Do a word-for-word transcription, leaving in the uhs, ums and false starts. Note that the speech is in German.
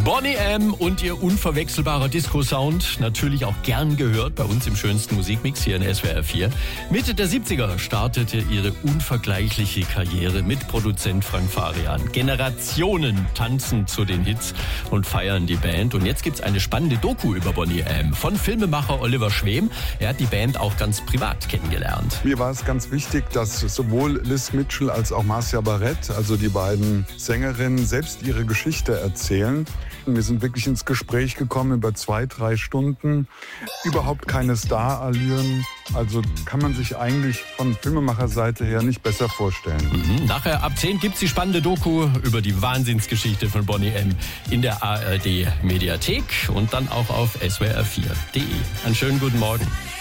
Boney M. und ihr unverwechselbarer Disco-Sound, natürlich auch gern gehört bei uns im schönsten Musikmix hier in S W R vier. Mitte der siebziger startete ihre unvergleichliche Karriere mit Produzent Frank Farian. Generationen tanzen zu den Hits und feiern die Band. Und jetzt gibt's eine spannende Doku über Boney M. von Filmemacher Oliver Schwem. Er hat die Band auch ganz privat kennengelernt. Mir war es ganz wichtig, dass sowohl Liz Mitchell als auch Marcia Barrett, also die beiden Sängerinnen, selbst ihre Geschichte erzählen. Wir sind wirklich ins Gespräch gekommen über zwei, drei Stunden. Überhaupt keine Starallüren. Also kann man sich eigentlich von Filmemacherseite her nicht besser vorstellen. Mhm. Nachher ab zehn gibt's die spannende Doku über die Wahnsinnsgeschichte von Boney M. in der A R D Mediathek und dann auch auf S W R vier punkt de. Einen schönen guten Morgen.